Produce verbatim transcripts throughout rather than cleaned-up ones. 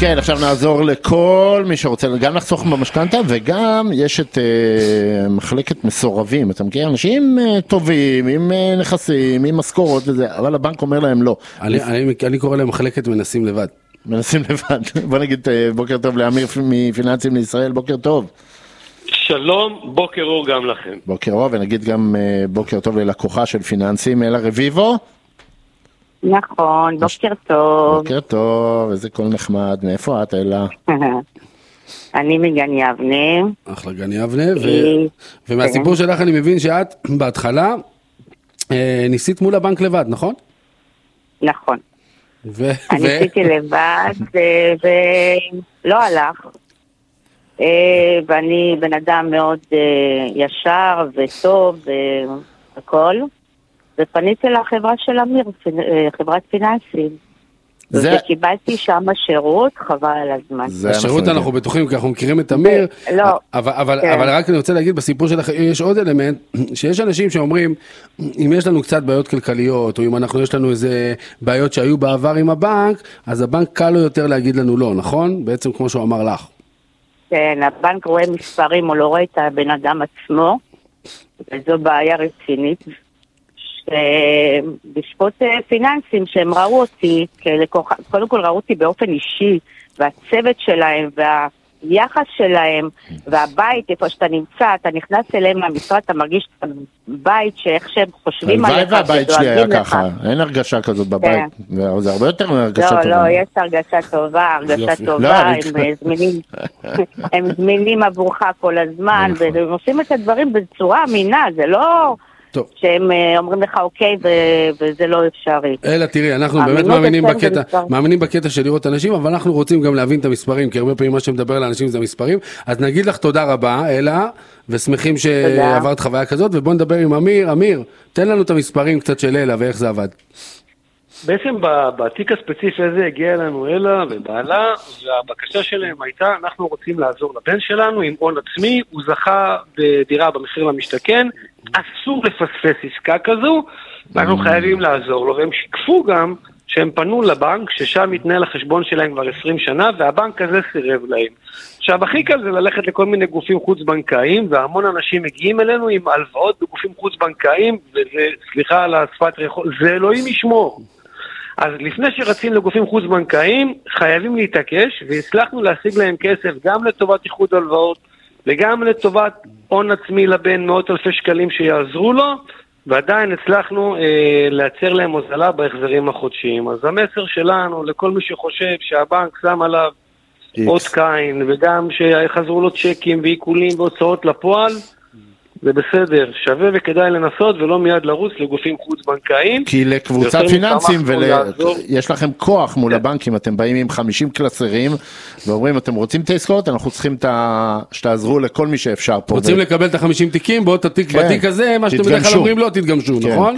כן, עכשיו נעזור לכל מי שרוצה גם לחסוך במשכנתה, וגם יש את uh, מחלקת מסורבים. אתה מכיר אנשים uh, טובים, עם uh, נכסים, עם משכורות וזה, אבל הבנק אומר להם לא. אני, אני, אני קורא להם מחלקת מנסים לבד. מנסים לבד. בוא נגיד uh, בוקר טוב לאמיר מפיננסים לישראל, בוקר טוב. שלום, בוקר אור גם לכם. בוקר אור, ונגיד גם uh, בוקר טוב ללקוחה של פיננסים, אלה רביבו. נכון, בוקר טוב. בוקר טוב, איזה קול נחמד. מאיפה את, אלה? אני מגן יבנה. אחלה גן יבנה, ומהסיפור שלך אני מבין שאת בהתחלה ניסית מול הבנק לבד, נכון? נכון. אני ניסיתי לבד, ולא הלך. ואני בן אדם מאוד ישר וטוב והכל. ופניתי לחברה של אמיר, חברת פיננסים. וקיבלתי שם שירות, חבל על הזמן. השירות אנחנו בטוחים, כי אנחנו מכירים את אמיר, אבל רק אני רוצה להגיד, בסיפור שלך יש עוד אלמנט, שיש אנשים שאומרים, אם יש לנו קצת בעיות כלכליות, או אם אנחנו יש לנו איזה בעיות שהיו בעבר עם הבנק, אז הבנק קל לו יותר להגיד לנו לא, נכון? בעצם כמו שהוא אמר לך. כן, הבנק רואה מספרים, הוא לא רואה את הבן אדם עצמו, וזו בעיה רצינית. בשפות פיננסים שהם ראו אותי, קודם כל ראו אותי באופן אישי, והצוות שלהם והיחס שלהם והבית, איפה שאתה נמצא, אתה נכנס אליהם מהמשרד, אתה מרגיש את הבית שאיך שהם חושבים עליך. הלוואי והבית שלי היה ככה, אין הרגשה כזאת בבית, זה הרבה יותר מהרגשה טובה. לא, לא, יש הרגשה טובה, הרגשה טובה, הם זמינים עבורך כל הזמן, והם עושים את הדברים בצורה אמינה, זה לא... טוב. שהם אומרים לך אוקיי וזה לא אפשרי. אלא תראי, אנחנו באמת מאמינים בקטע, מאמינים בקטע של לראות אנשים, אבל אנחנו רוצים גם להבין את המספרים, כי הרבה פעמים מה שמדבר לאנשים זה המספרים, אז נגיד לך תודה רבה, אלא, ושמחים שעברת חוויה כזאת, ובוא נדבר עם אמיר. אמיר, תן לנו את המספרים קצת של אלא ואיך זה עבד. בעצם בתיק הספציפי הזה הגיע לנו אלה ובעלה, והבקשה שלהם הייתה, אנחנו רוצים לעזור לבן שלנו עם הון עצמי, הוא זכה בדירה במחיר למשתכן, אסור לפספס עסקה כזו, ואנחנו חייבים לעזור לו, והם שיקפו גם שהם פנו לבנק, ששם מתנהל החשבון שלהם כבר עשרים שנה, והבנק הזה סירב להם. עכשיו, הכי קל זה ללכת לכל מיני גופים חוץ-בנקאיים, והמון אנשים מגיעים אלינו עם הלוואות בגופים חוץ-בנקאיים, וזה, סליחה על השפת רחוב, זה אלוהים ישמור. אז לפני שרצים לגופים חוץ-בנקאיים, חייבים להתעקש, והצלחנו להשיג להם כסף גם לטובת איחוד הלוואות, וגם לטובת הון עצמי לבן מאות אלפי שקלים שיעזרו לו, ועדיין הצלחנו אה, לייצר להם הוזלה בהחזרים החודשיים. אז המסר שלנו לכל מי שחושב שהבנק שם עליו עוד קין, וגם שיחזרו לו צ'קים ועיקולים והוצאות לפועל, זה בסדר, שווה וכדאי לנסות ולא מיד לרוץ לגופים חוץ-בנקאיים. כי לקבוצת פיננסים ויש לכם כוח מול הבנקים, אתם באים עם חמישים קלסרים ואומרים, אתם רוצים את העסקאות, אנחנו צריכים שתעזרו לכל מי שאפשר פה. רוצים לקבל את החמישים תיקים, באות בתיק הזה, מה שאתם בדרך כלל אומרים לא תתגמשו, נכון?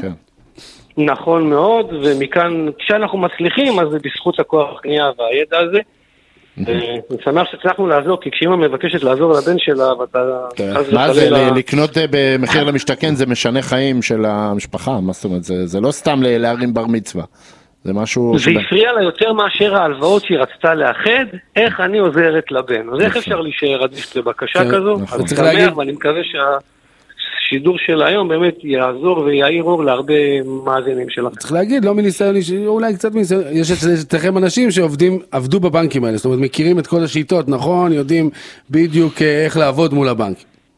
נכון מאוד, ומכאן כשאנחנו מצליחים, אז זה בזכות הכוח קנייה והידע הזה. אני שמח שצריכנו לעזור, כי כשאמא מבקשת לעזור לבן שלה, ואתה... מה זה, לקנות במחיר למשתכן זה משנה חיים של המשפחה, מה זאת אומרת, זה לא סתם להרים בר מצווה, זה משהו... זה הפריע לה יותר מאשר ההלוואות שהיא רצתה לאחד, איך אני עוזרת לבן, אז איך אפשר להישאר עדיף לבקשה כזו? אז צריך להגיד, ואני מקווה שה... שידור של היום באמת יעזור ויעיר אור להרבה מאזינים שלכם. צריך להגיד, לא מניסיון, אולי קצת מניסיון, יש אצלכם אנשים שעובדים, עבדו בבנקים האלה, זאת אומרת, מכירים את כל השיטות, נכון? יודעים בדיוק איך לעבוד מול הבנק.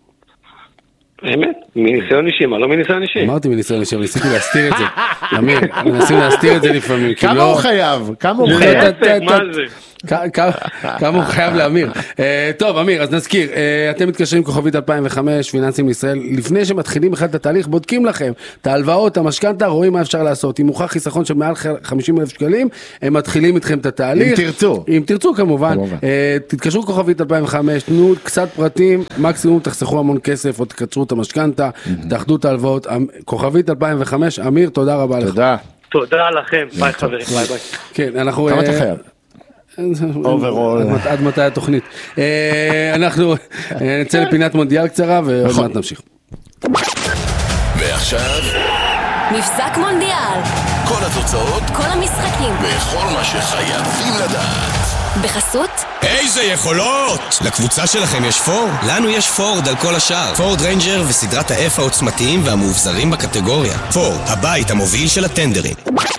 באמת, מניסיון אישי, מה לא מניסיון אישי? אמרתי מניסיון אישי, אבל ניסיתי להסתיר את זה. אמיר, מנסים להסתיר את זה לפעמים. כמה הוא חייב? כמה הוא חייב? מה זה? כמה הוא חייב לאמיר. טוב, אמיר, אז נזכיר, אתם מתקשרים כוכבית אלפיים וחמש, פיננסים לישראל, לפני שמתחילים אחד את התהליך, בודקים לכם את ההלוואות, המשכנתה, רואים מה אפשר לעשות. אם מוכח חיסכון של מעל חמישים אלף שקלים, הם מתחילים איתכם את התהליך. אם תרצו. אם תרצו, כמובן. תתקשרו כוכבית אלפיים וחמש, תנו קצת פרטים, מקסימום תחסכו המון כסף, או תקצרו את המשכנתה, תאחדו את ההלוואות. כוכבית אלפיים וחמש, אמיר, תודה רבה לך. תודה. תודה לכם. ביי חברים, ביי ביי. כן, אנחנו... כמה אתה חייב? עד מתי התוכנית. אנחנו נצא לפינת מונדיאל קצרה ועוד מעט נמשיך. ועכשיו מבזק מונדיאל, כל התוצאות, כל המשחקים וכל מה שחייבים לדעת. בחסות? איזה יכולות! לקבוצה שלכם יש פורד? לנו יש פורד על כל השאר. פורד ריינג'ר וסדרת ה-F העוצמתיים והמאובזרים בקטגוריה. פורד, הבית המוביל של הטנדרים.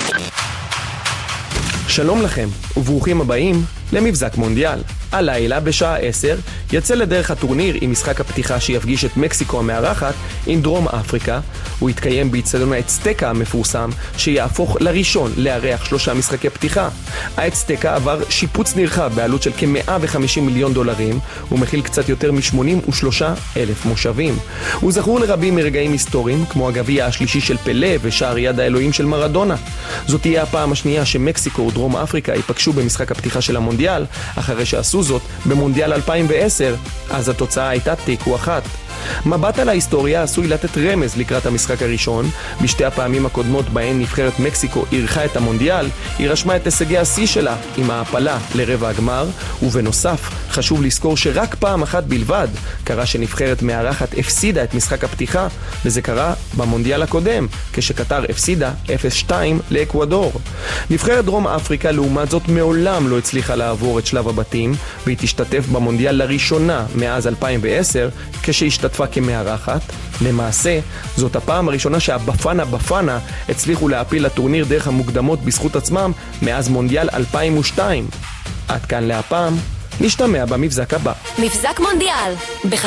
שלום לכם, וברוכים הבאים למבזק מונדיאל. הלילה בשעה עשר יצא לדרך הטורניר עם משחק הפתיחה שיפגיש את מקסיקו המארחת עם דרום אפריקה. הוא יתקיים באצטדיון האצטקה המפורסם שיהפוך לראשון לארח שלושה משחקי פתיחה. האצטקה עבר שיפוץ נרחב בעלות של כ-מאה וחמישים מיליון דולרים ומכיל קצת יותר מ-שמונים ושלושה אלף מושבים. הוא זכור לרבים מרגעים היסטוריים כמו הגביע השלישי של פלה ושער יד האלוהים של מרדונה. זאת תהיה הפעם השנייה שמקסיקו ודרום אפריקה ייפגשו במשחק הפתיחה של המונדיאל, אחרי שעשו זאת במונדיאל אלפיים ועשר, אז התוצאה הייתה תיקו אחת. מבט על ההיסטוריה עשוי לתת רמז לקראת המשחק הראשון. בשתי הפעמים הקודמות בהן נבחרת מקסיקו אירחה את המונדיאל, היא רשמה את הישגי השיא שלה עם ההעפלה לרבע הגמר, ובנוסף חשוב לזכור שרק פעם אחת בלבד קרה שנבחרת מארחת הפסידה את משחק הפתיחה, וזה קרה במונדיאל הקודם כשקטר הפסידה אפס שתיים לאקוודור. נבחרת דרום אפריקה לעומת זאת מעולם לא הצליחה לעבור את שלב הבתים, והיא תשתתף במונדיאל לראשונה מאז אלפיים ועשר כשהשתתפה כמארחת. למעשה זאת הפעם הראשונה שהבפנה בפנה הצליחו להפיל לטורניר דרך המוקדמות בזכות עצמם מאז מונדיאל אלפיים ושתיים. עד כאן להפעם, נשתמע במבזק הבא. מבזק מונדיאל בחסות